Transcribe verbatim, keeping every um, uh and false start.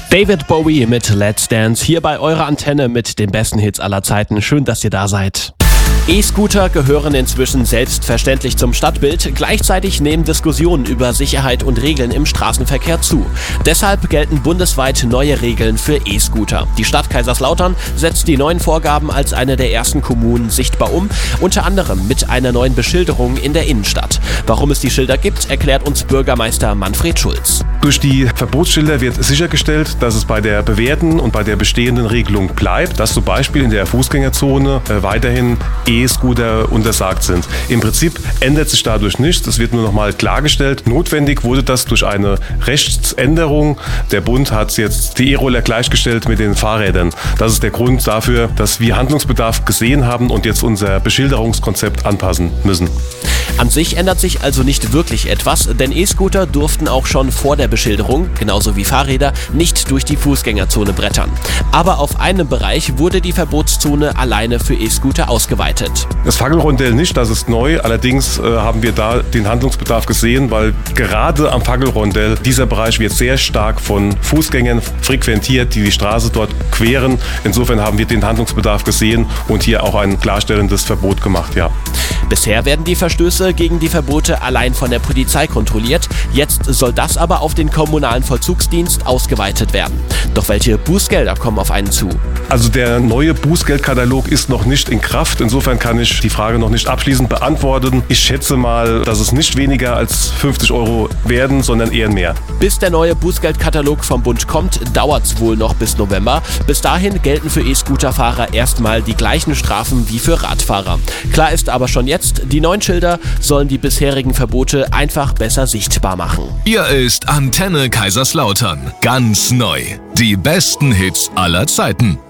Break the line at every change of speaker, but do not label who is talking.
David Bowie mit Let's Dance, hier bei eurer Antenne mit den besten Hits aller Zeiten. Schön, dass ihr da seid. E-Scooter gehören inzwischen selbstverständlich zum Stadtbild. Gleichzeitig nehmen Diskussionen über Sicherheit und Regeln im Straßenverkehr zu. Deshalb gelten bundesweit neue Regeln für E-Scooter. Die Stadt Kaiserslautern setzt die neuen Vorgaben als eine der ersten Kommunen sichtbar um, unter anderem mit einer neuen Beschilderung in der Innenstadt. Warum es die Schilder gibt, erklärt uns Bürgermeister Manfred Schulz.
Durch die Verbotsschilder wird sichergestellt, dass es bei der bewährten und bei der bestehenden Regelung bleibt, dass zum Beispiel in der Fußgängerzone äh, weiterhin E-Scooter untersagt sind. Im Prinzip ändert sich dadurch nichts, es wird nur noch mal klargestellt. Notwendig wurde das durch eine Rechtsänderung. Der Bund hat jetzt die E-Roller gleichgestellt mit den Fahrrädern. Das ist der Grund dafür, dass wir Handlungsbedarf gesehen haben und jetzt unser Beschilderungskonzept anpassen müssen.
An sich ändert sich also nicht wirklich etwas, denn E-Scooter durften auch schon vor der Beschilderung, genauso wie Fahrräder, nicht durch die Fußgängerzone brettern. Aber auf einem Bereich wurde die Verbotszone alleine für E-Scooter ausgeweitet.
Das Fackelrondell nicht, das ist neu. Allerdings äh, haben wir da den Handlungsbedarf gesehen, weil gerade am Fackelrondell dieser Bereich wird sehr stark von Fußgängern frequentiert, die die Straße dort queren. Insofern haben wir den Handlungsbedarf gesehen und hier auch ein klarstellendes Verbot gemacht, ja.
Bisher werden die Verstöße gegen die Verbote allein von der Polizei kontrolliert. Jetzt soll das aber auf den kommunalen Vollzugsdienst ausgeweitet werden. Doch welche Bußgelder kommen auf einen zu?
Also der neue Bußgeldkatalog ist noch nicht in Kraft. Insofern kann ich die Frage noch nicht abschließend beantworten. Ich schätze mal, dass es nicht weniger als fünfzig Euro werden, sondern eher mehr.
Bis der neue Bußgeldkatalog vom Bund kommt, dauert es wohl noch bis November. Bis dahin gelten für E-Scooter-Fahrer erstmal die gleichen Strafen wie für Radfahrer. Klar ist aber schon jetzt, die neuen Schilder sollen die bisherigen Verbote einfach besser sichtbar machen.
Hier ist Antenne Kaiserslautern. Ganz neu. Die besten Hits aller Zeiten.